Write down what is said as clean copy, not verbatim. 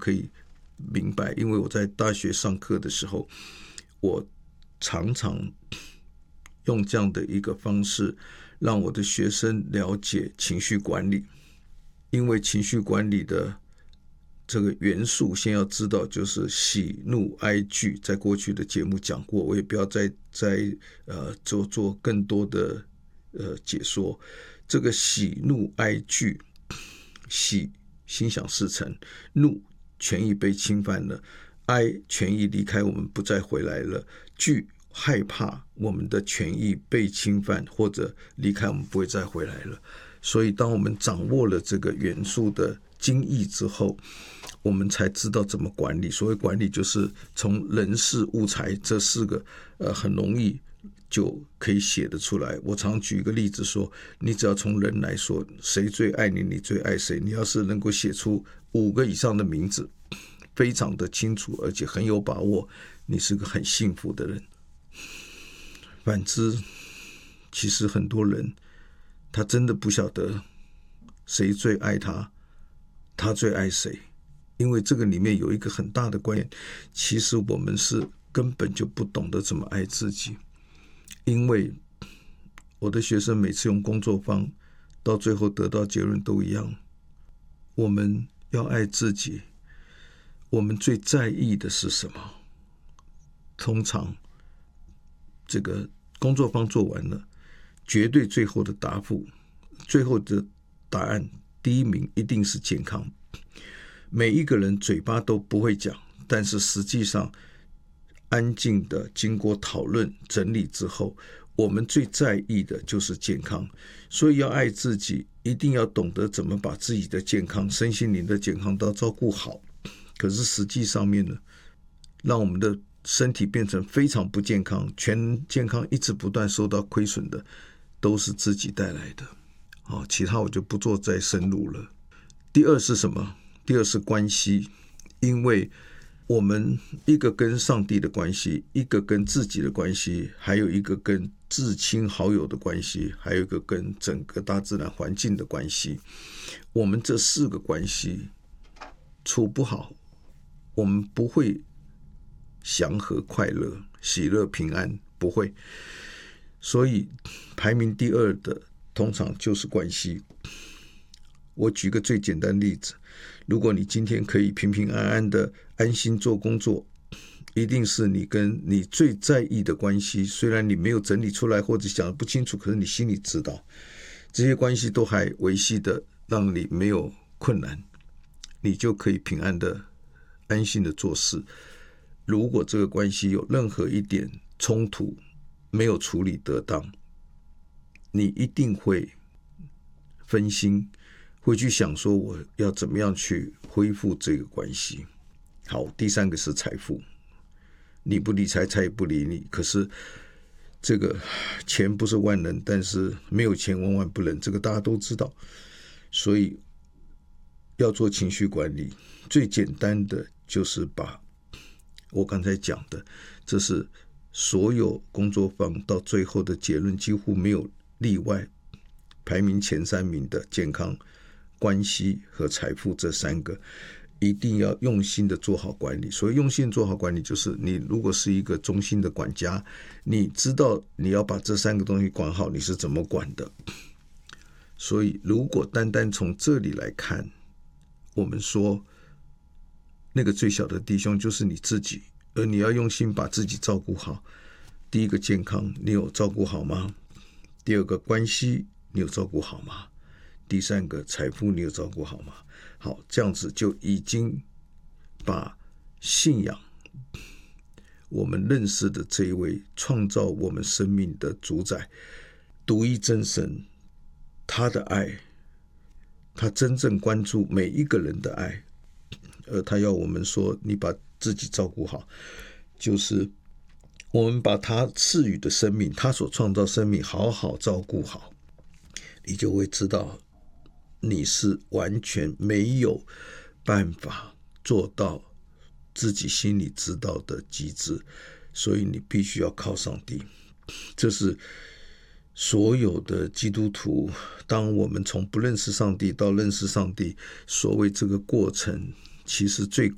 可以明白，因为我在大学上课的时候，我常常用这样的一个方式让我的学生了解情绪管理。因为情绪管理的这个元素，先要知道就是喜怒哀惧，在过去的节目讲过，我也不要再做更多的解说。这个喜怒哀惧，喜心想事成，怒权益被侵犯了，哀权益离开我们不再回来了，惧害怕我们的权益被侵犯或者离开我们不会再回来了。所以当我们掌握了这个元素的精义之后，我们才知道怎么管理。所谓管理，就是从人事物财这4个很容易就可以写得出来。我常举一个例子说，你只要从人来说，谁最爱你，你最爱谁，你要是能够写出5个以上的名字，非常的清楚而且很有把握，你是个很幸福的人。反之，其实很多人他真的不晓得谁最爱他，他最爱谁。因为这个里面有一个很大的观念，其实我们是根本就不懂得怎么爱自己。因为我的学生每次用工作坊，到最后得到结论都一样，我们要爱自己，我们最在意的是什么？通常这个工作坊做完了，绝对最后的答复，最后的答案，第一名一定是健康。每一个人嘴巴都不会讲，但是实际上安静的经过讨论整理之后，我们最在意的就是健康。所以要爱自己，一定要懂得怎么把自己的健康，身心灵的健康都要照顾好。可是实际上面呢，让我们的身体变成非常不健康，全健康一直不断受到亏损的，都是自己带来的。其他我就不做再深入了。第二是什么？第二是关系。因为我们一个跟上帝的关系，一个跟自己的关系，还有一个跟至亲好友的关系，还有一个跟整个大自然环境的关系。我们这4个关系处不好，我们不会祥和快乐喜乐平安，不会。所以排名第2的通常就是关系。我举个最简单的例子，如果你今天可以平平安安的安心做工作，一定是你跟你最在意的关系，虽然你没有整理出来或者想得不清楚，可是你心里知道这些关系都还维系的让你没有困难，你就可以平安的安心的做事。如果这个关系有任何一点冲突没有处理得当，你一定会分心，会去想说我要怎么样去恢复这个关系。好，第3个是财富。你不理财，财也不理你。可是这个钱不是万能，但是没有钱万万不能，这个大家都知道。所以要做情绪管理，最简单的就是把我刚才讲的，这是所有工作坊到最后的结论，几乎没有例外，排名前3名的健康、关系和财富这3个一定要用心的做好管理。所以用心做好管理，就是你如果是一个忠心的管家，你知道你要把这3个东西管好，你是怎么管的。所以如果单单从这里来看，我们说那个最小的弟兄就是你自己，而你要用心把自己照顾好。第1个健康，你有照顾好吗？第2个关系，你有照顾好吗？第3个财富，你有照顾好吗？好，这样子就已经把信仰，我们认识的这一位创造我们生命的主宰，独一真神，他的爱，他真正关注每一个人的爱，而他要我们说，你把自己照顾好，就是我们把他赐予的生命，他所创造生命好好照顾好，你就会知道你是完全没有办法做到自己心里知道的极致，所以你必须要靠上帝。这是所有的基督徒，当我们从不认识上帝到认识上帝，所谓这个过程，其实最